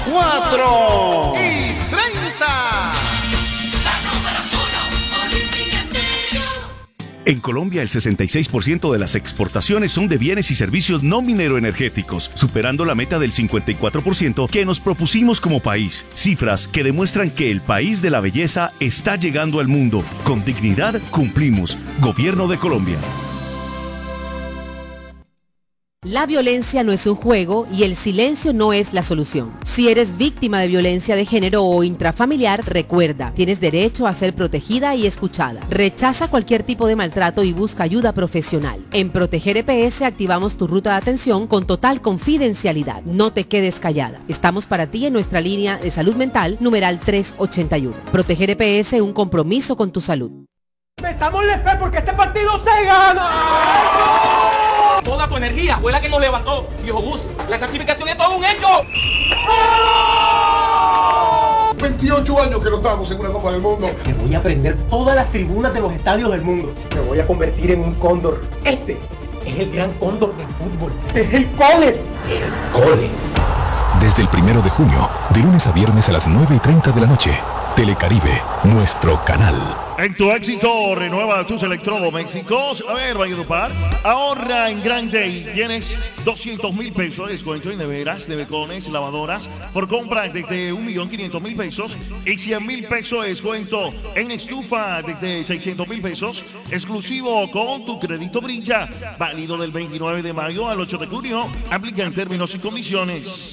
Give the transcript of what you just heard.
4:30. En Colombia, el 66% de las exportaciones son de bienes y servicios no mineroenergéticos, superando la meta del 54% que nos propusimos como país. Cifras que demuestran que el país de la belleza está llegando al mundo. Con dignidad cumplimos. Gobierno de Colombia. La violencia no es un juego y el silencio no es la solución. Si eres víctima de violencia de género o intrafamiliar, recuerda, tienes derecho a ser protegida y escuchada. Rechaza cualquier tipo de maltrato y busca ayuda profesional. En Proteger EPS activamos tu ruta de atención con total confidencialidad. No te quedes callada. Estamos para ti en nuestra línea de salud mental, numeral 381. Proteger EPS, un compromiso con tu salud. ¡Metamos el EP porque este partido se gana! Toda tu energía fue la que nos levantó. Viejo Gus, la clasificación es todo un hecho. 28 años que no estamos en una Copa del Mundo. Te voy a prender todas las tribunas de los estadios del mundo. Me voy a convertir en un cóndor. Este es el gran cóndor del fútbol. Es el cole. El cole. Desde el 1 de junio, de lunes a viernes a las 9:30 de la noche. Telecaribe, nuestro canal. En tu éxito, renueva tus electrodomésticos. A ver, Valledupar, ahorra en grande y tienes 200,000 pesos de descuento en neveras, nevecones, lavadoras por compra desde 1.500.000 pesos y 100,000 pesos de descuento en estufa desde 600,000 pesos, exclusivo con tu crédito Brilla, válido del 29 de mayo al 8 de junio. Aplican términos y condiciones.